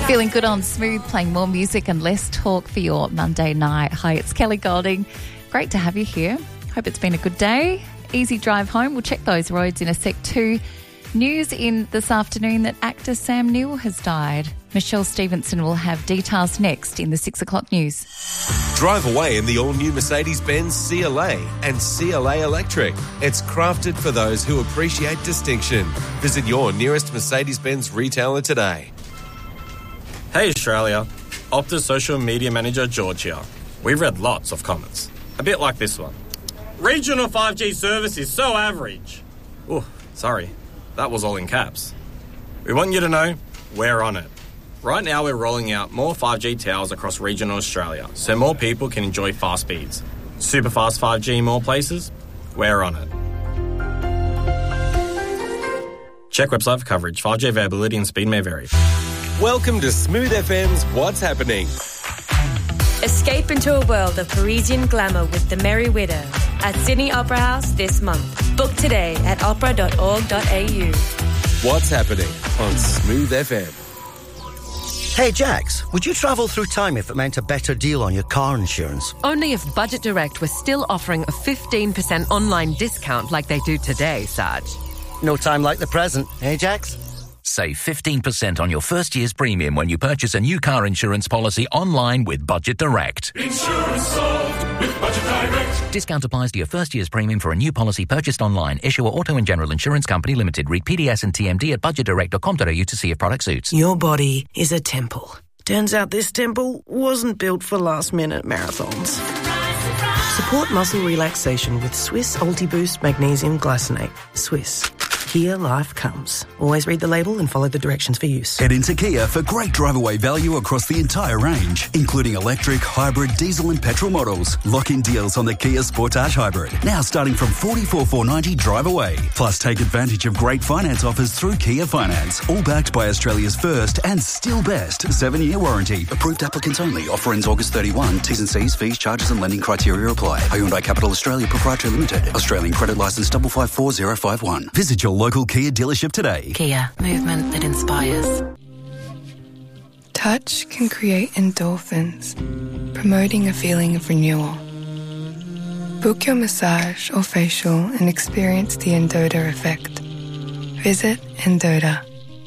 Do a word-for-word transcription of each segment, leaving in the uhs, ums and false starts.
Feeling good on Smooth, playing more music and less talk for your Monday night. Hi, it's Kelly Golding. Great to have you here. Hope it's been a good day. Easy drive home. We'll check those roads in a sec too. News in this afternoon that actor Sam Neill has died. Michelle Stevenson will have details next in the six o'clock news. Drive away in the all-new Mercedes-Benz C L A and C L A Electric. It's crafted for those who appreciate distinction. Visit your nearest Mercedes-Benz retailer today. Hey Australia, Optus social media manager George here. We've read lots of comments, a bit like this one. Regional five G service is so average. Oh, sorry, that was all in caps. We want you to know we're on it. Right now we're rolling out more five G towers across regional Australia so more people can enjoy fast speeds. Super fast five G in more places? We're on it. Check website for coverage. five G availability and speed may vary. Welcome to Smooth F M's What's Happening. Escape into a world of Parisian glamour with The Merry Widow at Sydney Opera House this month. Book today at opera dot org dot a u. What's Happening on Smooth F M. Hey Jax, would you travel through time if it meant a better deal on your car insurance? Only if Budget Direct was still offering a fifteen percent online discount like they do today, Saj. No time like the present, eh Jax? Save fifteen percent on your first year's premium when you purchase a new car insurance policy online with Budget Direct. Insurance solved with Budget Direct. Discount applies to your first year's premium for a new policy purchased online. Issuer Auto and General Insurance Company Limited. Read P D S and T M D at budget direct dot com dot a u to see if product suits. Your body is a temple. Turns out this temple wasn't built for last-minute marathons. Support muscle relaxation with Swiss Ultiboost Magnesium Glycinate. Swiss. Here life comes. Always read the label and follow the directions for use. Head into Kia for great drive-away value across the entire range, including electric, hybrid, diesel and petrol models. Lock-in deals on the Kia Sportage Hybrid, now starting from forty-four thousand four hundred ninety drive away. Plus take advantage of great finance offers through Kia Finance, all backed by Australia's first and still best seven-year warranty. Approved applicants only. Offer ends August thirty-first. T's and C's, fees, charges and lending criteria apply. Hyundai Capital Australia Proprietary Limited. Australian credit licence five five four zero five one. Visit your local Kia dealership today. Kia, movement that inspires. Touch can create endorphins, promoting a feeling of renewal. Book your massage or facial and experience the Endota effect. Visit Endota.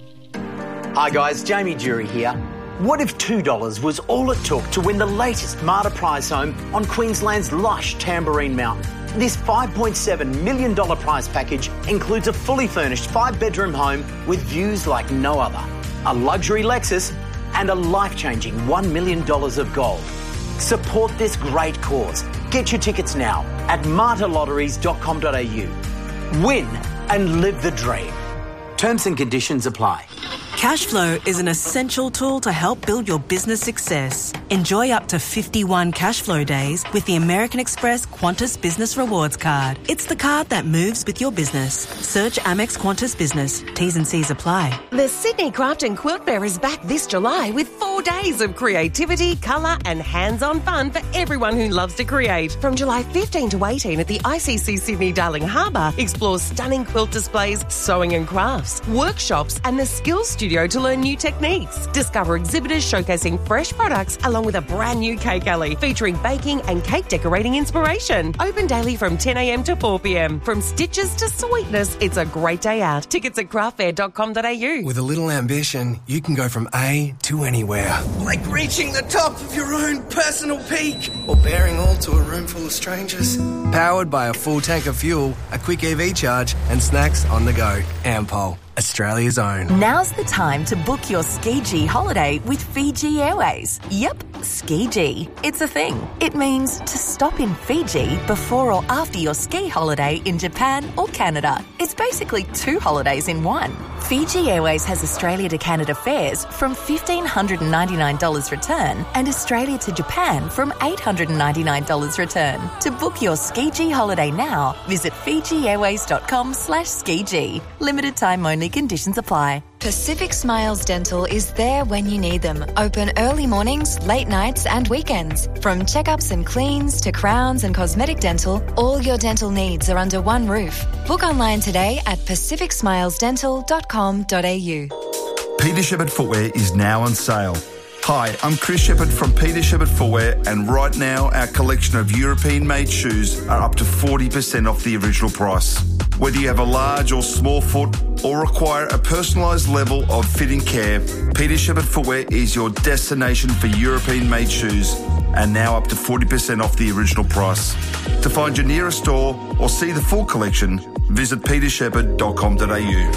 Hi guys, Jamie Jury here. What if two dollars was all it took to win the latest Marta prize home on Queensland's lush Tamborine Mountain? This five point seven million dollars prize package includes a fully furnished five-bedroom home with views like no other, a luxury Lexus and a life-changing one million dollars of gold. Support this great cause. Get your tickets now at marta lotteries dot com dot a u. Win and live the dream. Terms and conditions apply. Cashflow is an essential tool to help build your business success. Enjoy up to fifty-one Cashflow days with the American Express Qantas Business Rewards Card. It's the card that moves with your business. Search Amex Qantas Business. T's and C's apply. The Sydney Craft and Quilt Fair is back this July with four days of creativity, colour and hands-on fun for everyone who loves to create. From July fifteenth to eighteenth at the I C C Sydney Darling Harbour, explore stunning quilt displays, sewing and crafts, workshops and the Skills Studio to learn new techniques. Discover exhibitors showcasing fresh products along with a brand new cake alley featuring baking and cake decorating inspiration. Open daily from ten a m to four p m. From stitches to sweetness, it's a great day out. Tickets at craft fair dot com dot a u. With a little ambition, you can go from A to anywhere. Like reaching the top of your own personal peak. Or bearing all to a room full of strangers. Powered by a full tank of fuel, a quick E V charge and snacks on the go. Ampol, Australia's own. Now's the time to book your Ski-G holiday with Fiji Airways. Yep, Ski-G. It's a thing. It means to stop in Fiji before or after your ski holiday in Japan or Canada. It's basically two holidays in one. Fiji Airways has Australia to Canada fares from one thousand five hundred ninety-nine dollars return and Australia to Japan from eight hundred ninety-nine dollars return. To book your Ski-G holiday now, visit fiji airways dot com slash ski g. Limited time only, conditions apply. Pacific Smiles Dental is there when you need them. Open early mornings, late nights and weekends. From checkups and cleans to crowns and cosmetic dental, all your dental needs are under one roof. Book online today at pacific smiles dental dot com dot a u. Peter Shepard Footwear is now on sale. Hi, I'm Chris Shepard from Peter Shepard Footwear, and right now our collection of European-made shoes are up to forty percent off the original price. Whether you have a large or small foot or require a personalised level of fitting care, Peter Shepard Footwear is your destination for European-made shoes, and now up to forty percent off the original price. To find your nearest store or see the full collection, visit peter shepherd dot com dot a u.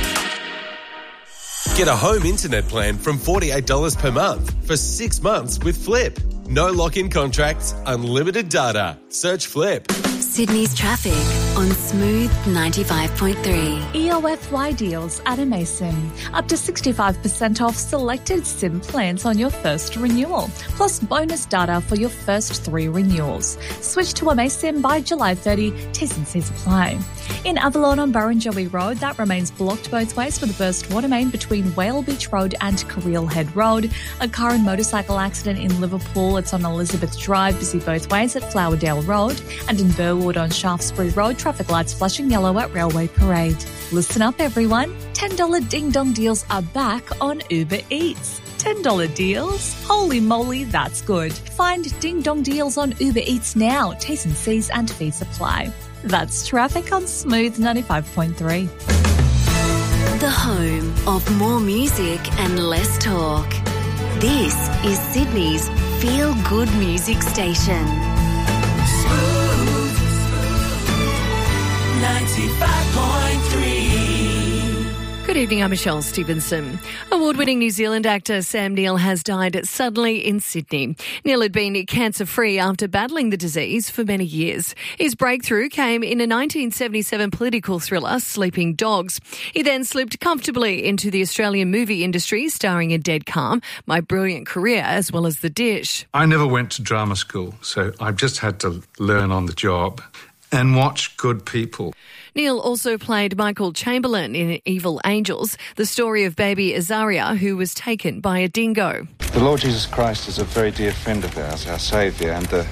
Get a home internet plan from forty-eight dollars per month for six months with Flip. No lock-in contracts, unlimited data. Search Flip. Sydney's traffic on Smooth ninety-five point three. E O F Y deals at Amason. Up to sixty-five percent off selected SIM plans on your first renewal, plus bonus data for your first three renewals. Switch to Amason by July thirtieth. T's and C's apply. In Avalon on Burrinjoey Road, that remains blocked both ways with a burst water main between Whale Beach Road and Carril Head Road. A car and motorcycle accident in Liverpool. It's on Elizabeth Drive, busy both ways at Flowerdale Road. And in Burwood on Shaftesbury Road, traffic lights flashing yellow at Railway Parade. Listen up, everyone. ten dollars Ding Dong deals are back on Uber Eats. ten dollars deals? Holy moly, that's good. Find Ding Dong deals on Uber Eats now. T's and C's and fees apply. That's traffic on Smooth ninety-five point three. The home of more music and less talk. This is Sydney's feel-good music station. Smooth ninety-five point three. Good evening, I'm Michelle Stevenson. Award-winning New Zealand actor Sam Neill has died suddenly in Sydney. Neill had been cancer-free after battling the disease for many years. His breakthrough came in a nineteen seventy-seven political thriller, Sleeping Dogs. He then slipped comfortably into the Australian movie industry, starring in Dead Calm, My Brilliant Career, as well as The Dish. I never went to drama school, so I've just had to learn on the job and watch good people. Neill also played Michael Chamberlain in Evil Angels, the story of baby Azaria, who was taken by a dingo. The Lord Jesus Christ is a very dear friend of ours, our Saviour, and the,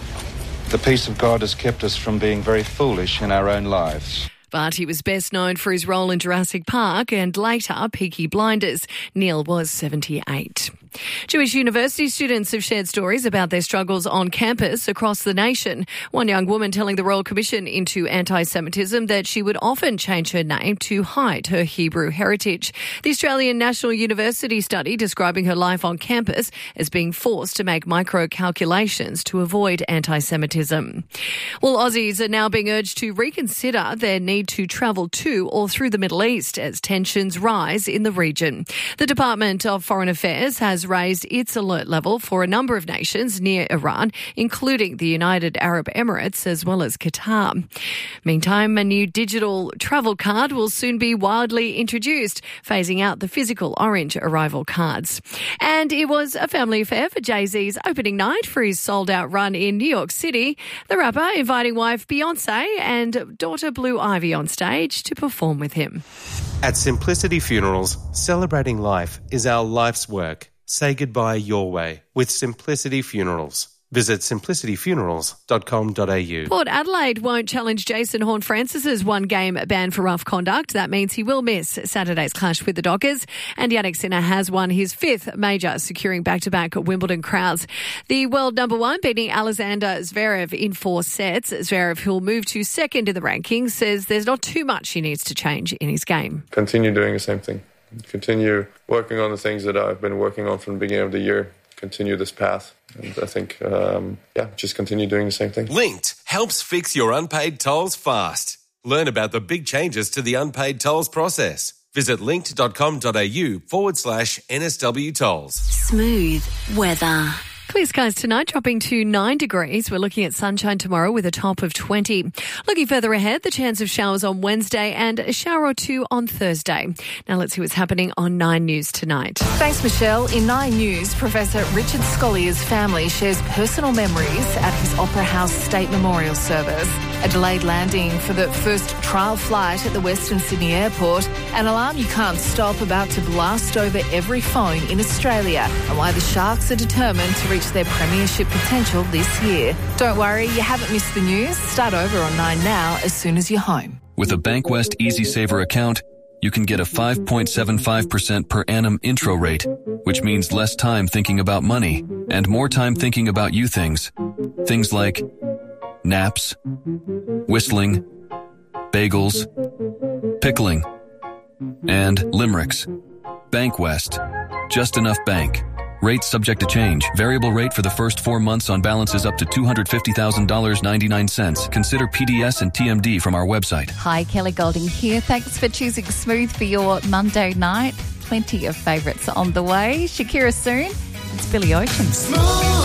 the peace of God has kept us from being very foolish in our own lives. But he was best known for his role in Jurassic Park and later Peaky Blinders. Neill was seventy-eight. Jewish university students have shared stories about their struggles on campus across the nation. One young woman telling the Royal Commission into Anti-Semitism that she would often change her name to hide her Hebrew heritage. The Australian National University study describing her life on campus as being forced to make micro-calculations to avoid anti-Semitism. Well, Aussies are now being urged to reconsider their need to travel to or through the Middle East as tensions rise in the region. The Department of Foreign Affairs has raised its alert level for a number of nations near Iran, including the United Arab Emirates as well as Qatar. Meantime, a new digital travel card will soon be widely introduced, phasing out the physical orange arrival cards. And it was a family affair for Jay-Z's opening night for his sold-out run in New York City. The rapper inviting wife Beyonce and daughter Blue Ivy on stage to perform with him. At Simplicity Funerals, celebrating life is our life's work. Say goodbye your way with Simplicity Funerals. Visit simplicity funerals dot com dot a u. Port Adelaide won't challenge Jason Horne-Francis's one-game ban for rough conduct. That means he will miss Saturday's clash with the Dockers. And Jannik Sinner has won his fifth major, securing back-to-back Wimbledon crowns. The world number one beating Alexander Zverev in four sets. Zverev, who'll move to second in the rankings, says there's not too much he needs to change in his game. Continue doing the same thing. Continue working on the things that I've been working on from the beginning of the year. Continue this path. And I think, um, yeah, just continue doing the same thing. Linked helps fix your unpaid tolls fast. Learn about the big changes to the unpaid tolls process. Visit linked dot com dot a u forward slash N S W tolls. Smooth weather. Clear skies tonight, dropping to nine degrees. We're looking at sunshine tomorrow with a top of twenty. Looking further ahead, the chance of showers on Wednesday and a shower or two on Thursday. Now let's see what's happening on Nine News tonight. Thanks, Michelle. In Nine News, Professor Richard Scollier's family shares personal memories at his Opera House State Memorial Service. A delayed landing for the first trial flight at the Western Sydney Airport. An alarm you can't stop about to blast over every phone in Australia. And why the Sharks are determined to reach their premiership potential this year. Don't worry, you haven't missed the news. Start over on Nine Now as soon as you're home. With a Bankwest EasySaver account, you can get a five point seven five percent per annum intro rate, which means less time thinking about money and more time thinking about you things. Things like naps, whistling, bagels, pickling, and limericks. Bank West. Just enough bank. Rates subject to change. Variable rate for the first four months on balances up to two hundred fifty thousand dollars and ninety-nine cents. Consider P D S and T M D from our website. Hi, Kelly Golding here. Thanks for choosing Smooth for your Monday night. Plenty of favourites on the way. Shakira soon. It's Billy Ocean. Smooth.